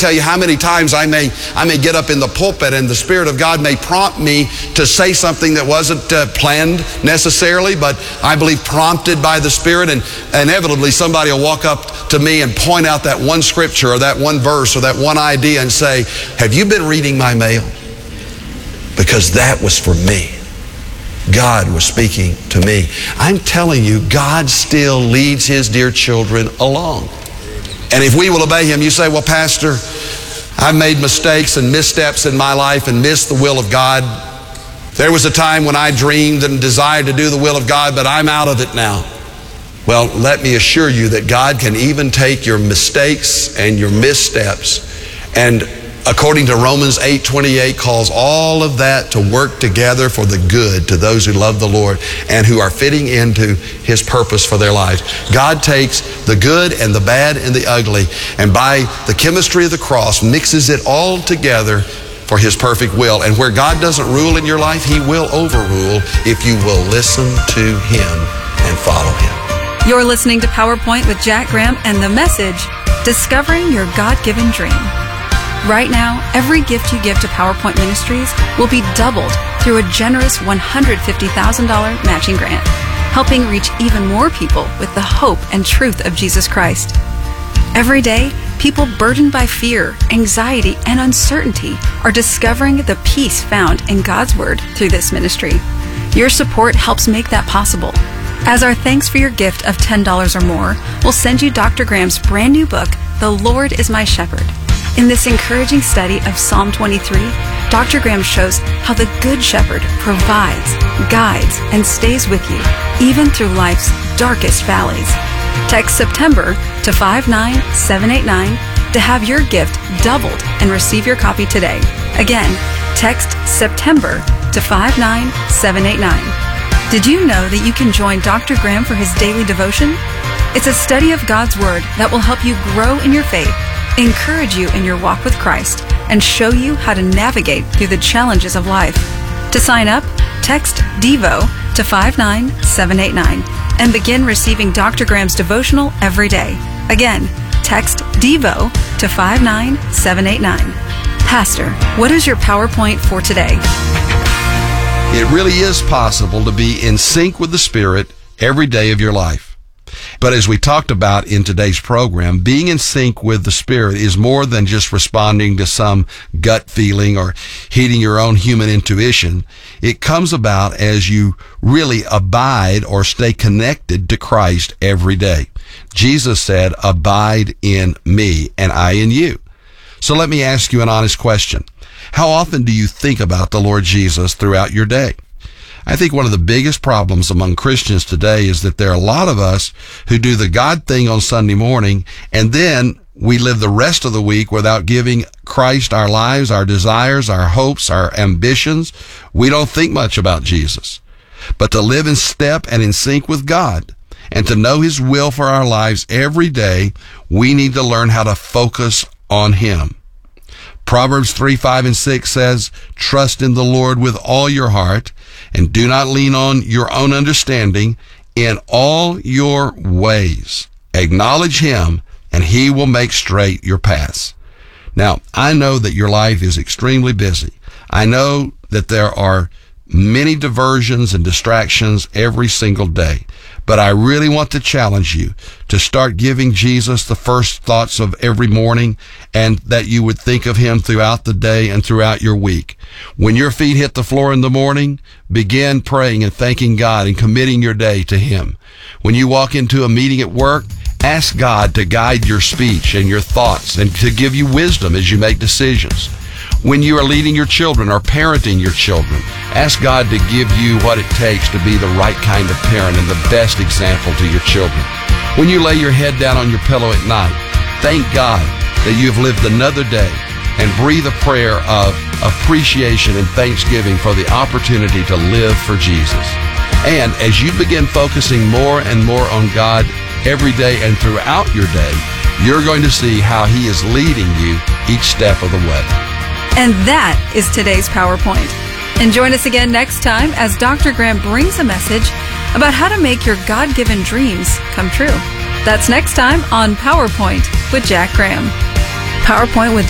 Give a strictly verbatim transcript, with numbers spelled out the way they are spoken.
tell you how many times I may I may get up in the pulpit and the Spirit of God may prompt me to say something that wasn't uh, planned necessarily, but I believe prompted by the Spirit, and inevitably somebody will walk up to me and point out that one scripture or that one verse or that one idea and say, have you been reading my mail? Because that was for me. God was speaking to me. I'm telling you, God still leads His dear children along. And if we will obey Him, you say, well, Pastor, I've made mistakes and missteps in my life and missed the will of God. There was a time when I dreamed and desired to do the will of God, but I'm out of it now. Well, let me assure you that God can even take your mistakes and your missteps and, according to Romans eight twenty-eight, calls all of that to work together for the good to those who love the Lord and who are fitting into His purpose for their lives. God takes the good and the bad and the ugly, and by the chemistry of the cross mixes it all together for His perfect will. And where God doesn't rule in your life, He will overrule if you will listen to Him and follow Him. You're listening to PowerPoint with Jack Graham and the message, Discovering Your God-Given Dream. Right now, every gift you give to PowerPoint Ministries will be doubled through a generous one hundred fifty thousand dollars matching grant, helping reach even more people with the hope and truth of Jesus Christ. Every day, people burdened by fear, anxiety, and uncertainty are discovering the peace found in God's Word through this ministry. Your support helps make that possible. As our thanks for your gift of ten dollars or more, we'll send you Doctor Graham's brand new book, The Lord is My Shepherd. In this encouraging study of Psalm twenty-three, Doctor Graham shows how the Good Shepherd provides, guides, and stays with you, even through life's darkest valleys. Text September to five nine seven eight nine to have your gift doubled and receive your copy today. Again, text September to five nine seven eight nine. Did you know that you can join Doctor Graham for his daily devotion? It's a study of God's Word that will help you grow in your faith, encourage you in your walk with Christ, and show you how to navigate through the challenges of life. To sign up, text DEVO to five nine seven eight nine and begin receiving Doctor Graham's devotional every day. Again, text DEVO to five nine seven eight nine. Pastor, what is your PowerPoint for today? It really is possible to be in sync with the Spirit every day of your life. But as we talked about in today's program, being in sync with the Spirit is more than just responding to some gut feeling or heeding your own human intuition. It comes about as you really abide or stay connected to Christ every day. Jesus said, abide in me and I in you. So let me ask you an honest question. How often do you think about the Lord Jesus throughout your day? I think one of the biggest problems among Christians today is that there are a lot of us who do the God thing on Sunday morning, and then we live the rest of the week without giving Christ our lives, our desires, our hopes, our ambitions. We don't think much about Jesus. But to live in step and in sync with God and to know His will for our lives every day, we need to learn how to focus on Him. Proverbs three, five, and six says, trust in the Lord with all your heart, and do not lean on your own understanding. In all your ways, acknowledge Him, and He will make straight your paths. Now, I know that your life is extremely busy. I know that there are many diversions and distractions every single day. But I really want to challenge you to start giving Jesus the first thoughts of every morning, and that you would think of Him throughout the day and throughout your week. When your feet hit the floor in the morning, begin praying and thanking God and committing your day to Him. When you walk into a meeting at work, ask God to guide your speech and your thoughts and to give you wisdom as you make decisions. When you are leading your children or parenting your children, ask God to give you what it takes to be the right kind of parent and the best example to your children. When you lay your head down on your pillow at night, thank God that you have lived another day, and breathe a prayer of appreciation and thanksgiving for the opportunity to live for Jesus. And as you begin focusing more and more on God every day and throughout your day, you're going to see how He is leading you each step of the way. And that is today's PowerPoint. And join us again next time as Doctor Graham brings a message about how to make your God-given dreams come true. That's next time on PowerPoint with Jack Graham. PowerPoint with